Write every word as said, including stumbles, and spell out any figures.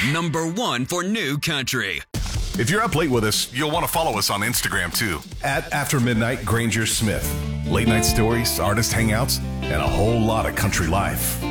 Number one for new country. If you're up late with us, you'll want to follow us on Instagram too. At After Midnight Granger Smith. Late night stories, artist hangouts, and a whole lot of country life.